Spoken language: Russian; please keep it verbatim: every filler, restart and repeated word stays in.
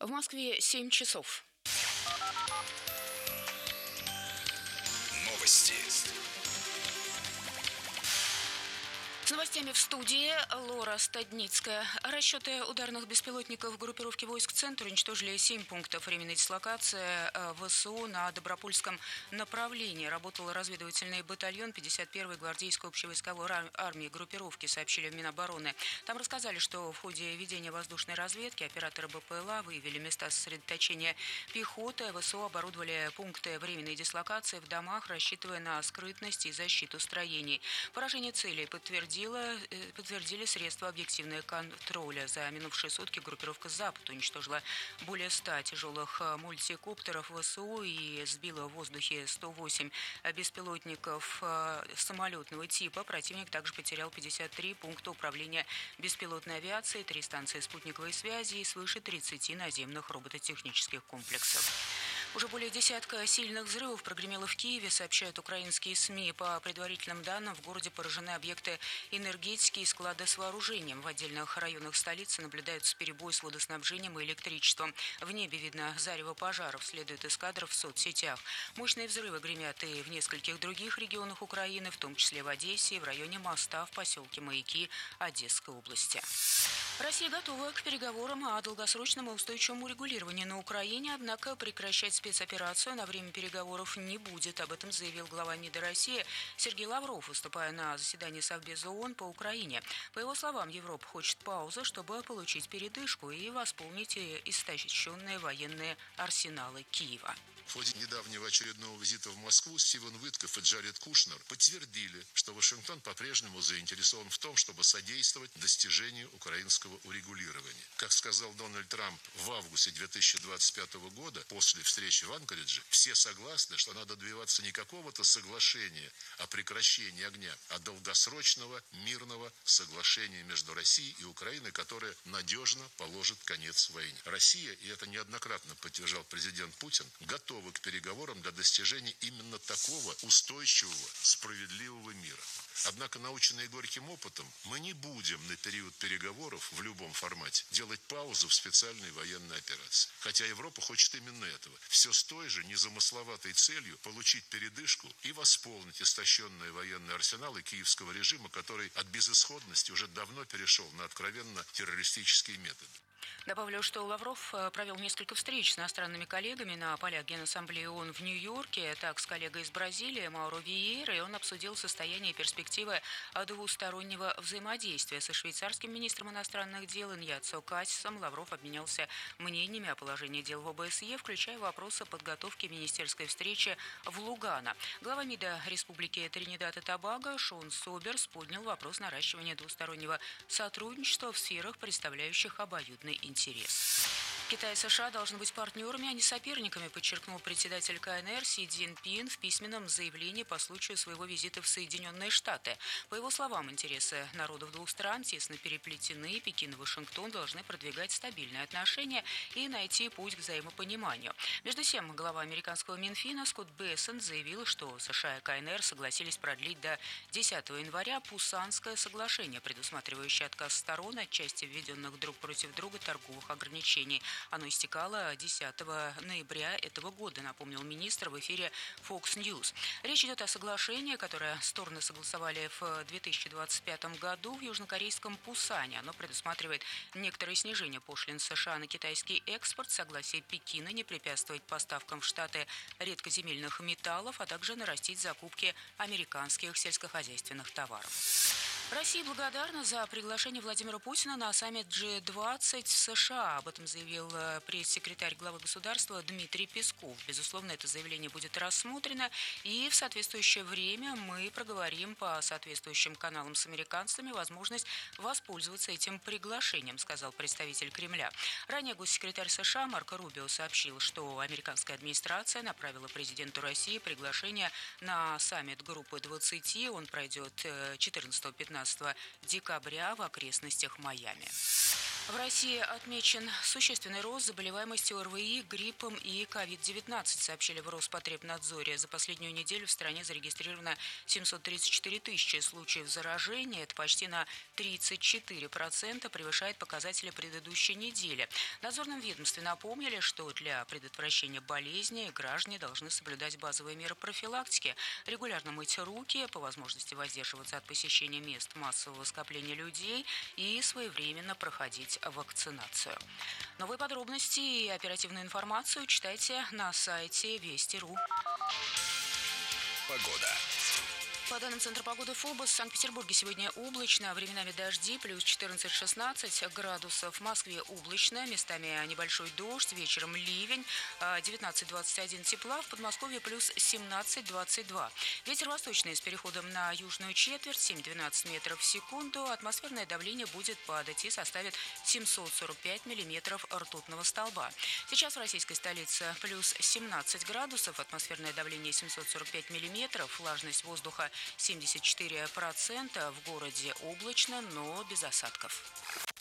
В Москве семь часов. Новости. С новостями в студии Лора Стадницкая. Расчеты ударных беспилотников группировки войск «Центр» уничтожили семь пунктов временной дислокации ВСУ на Добропольском направлении. Работал разведывательный батальон пятьдесят первой гвардейской общевойсковой армии группировки, сообщили в Минобороны. Там рассказали, что в ходе ведения воздушной разведки операторы БПЛА выявили места сосредоточения пехоты. ВСУ оборудовали пункты временной дислокации в домах, рассчитывая на скрытность и защиту строений. Поражение целей подтвердили подтвердили средства объективного контроля. За минувшие сутки группировка «Запад» уничтожила более ста тяжелых мультикоптеров ВСУ и сбила в воздухе сто восемь беспилотников самолетного типа. Противник также потерял пятьдесят три пункта управления беспилотной авиацией, три станции спутниковой связи и свыше тридцати наземных робототехнических комплексов. Уже более десятка сильных взрывов прогремело в Киеве, сообщают украинские СМИ. По предварительным данным, в городе поражены объекты энергетики и склады с вооружением. В отдельных районах столицы наблюдаются перебои с водоснабжением и электричеством. В небе видно зарево пожаров, следует из кадров в соцсетях. Мощные взрывы гремят и в нескольких других регионах Украины, в том числе в Одессе и в районе моста в поселке Маяки Одесской области. Россия готова к переговорам о долгосрочном и устойчивом урегулировании на Украине, однако прекращать спецоперацию на время переговоров не будет. Об этом заявил глава МИДа России Сергей Лавров, выступая на заседании Совбеза ООН по Украине. По его словам, Европа хочет паузы, чтобы получить передышку и восполнить истощенные военные арсеналы Киева. В ходе недавнего очередного визита в Москву Стивен Уиткоф и Джаред Кушнер подтвердили, что Вашингтон по-прежнему заинтересован в том, чтобы содействовать достижению украинского урегулирования. Как сказал Дональд Трамп в августе две тысячи двадцать пятого года, после встречи в Анкоридже, все согласны, что надо добиваться не какого-то соглашения о прекращении огня, а долгосрочного мирного соглашения между Россией и Украиной, которое надежно положит конец войне. Россия, и это неоднократно подтверждал президент Путин, готова к переговорам для достижения именно такого устойчивого, справедливого мира. Однако, наученные горьким опытом, мы не будем на период переговоров в любом формате делать паузу в специальной военной операции. Хотя Европа хочет именно этого. Все с той же незамысловатой целью получить передышку и восполнить истощенные военные арсеналы киевского режима, который от безысходности уже давно перешел на откровенно террористические методы. Добавлю, что Лавров провел несколько встреч с иностранными коллегами на полях Генассамблеи ООН в Нью-Йорке. Так, с коллегой из Бразилии Мауро Виейра, и он обсудил состояние и перспективы двустороннего взаимодействия. Со швейцарским министром иностранных дел Иньяцио Кассисом Лавров обменялся мнениями о положении дел в ОБСЕ, включая вопросы подготовки министерской встречи в Лугано. Глава МИДа Республики Тринидад и Тобаго Шон Соберс поднял вопрос наращивания двустороннего сотрудничества в сферах, представляющих обоюдный интерес. Китай и США должны быть партнерами, а не соперниками, подчеркнул председатель КНР Си Цзиньпин в письменном заявлении по случаю своего визита в Соединенные Штаты. По его словам, интересы народов двух стран тесно переплетены, Пекин и Вашингтон должны продвигать стабильные отношения и найти путь к взаимопониманию. Между тем, глава американского Минфина Скотт Бессент заявил, что США и КНР согласились продлить до десятого января Пусанское соглашение, предусматривающее отказ сторон от части введенных друг против друга торговых ограничений. Оно истекало десятого ноября этого года, напомнил министр в эфире Fox News. Речь идет о соглашении, которое стороны согласовали в две тысячи двадцать пятом году в южнокорейском Пусане. Оно предусматривает некоторые снижения пошлин США на китайский экспорт, согласие Пекина не препятствовать поставкам в Штаты редкоземельных металлов, а также нарастить закупки американских сельскохозяйственных товаров. Россия благодарна за приглашение Владимира Путина на саммит джи двадцать в США. Об этом заявил пресс-секретарь главы государства Дмитрий Песков. Безусловно, это заявление будет рассмотрено, и в соответствующее время мы проговорим по соответствующим каналам с американцами возможность воспользоваться этим приглашением, сказал представитель Кремля. Ранее госсекретарь США Марко Рубио сообщил, что американская администрация направила президенту России приглашение на саммит группы двадцати. Он пройдет четырнадцатого-пятнадцатого двенадцатого декабря в окрестностях Майами. В России отмечен существенный рост заболеваемости ОРВИ, гриппом и ковид девятнадцать, сообщили в Роспотребнадзоре. За последнюю неделю в стране зарегистрировано семьсот тридцать четыре тысячи случаев заражения. Это почти на тридцать четыре процента превышает показатели предыдущей недели. В надзорном ведомстве напомнили, что для предотвращения болезни граждане должны соблюдать базовые меры профилактики, регулярно мыть руки, по возможности воздерживаться от посещения мест массового скопления людей и своевременно проходить вакцинацию. Новые подробности и оперативную информацию читайте на сайте Вести точка ру. Погода. По данным Центра погоды ФОБОС, в Санкт-Петербурге сегодня облачно, временами дожди, плюс четырнадцать-шестнадцать градусов. В Москве облачно, местами небольшой дождь, вечером ливень, девятнадцать-двадцать один тепла, в Подмосковье плюс семнадцать-двадцать два. Ветер восточный с переходом на южную четверть, семь-двенадцать метров в секунду. Атмосферное давление будет падать и составит семьсот сорок пять миллиметров ртутного столба. Сейчас в российской столице плюс семнадцать градусов, атмосферное давление семьсот сорок пять миллиметров, влажность воздуха семьдесят четыре процента, в городе облачно, но без осадков.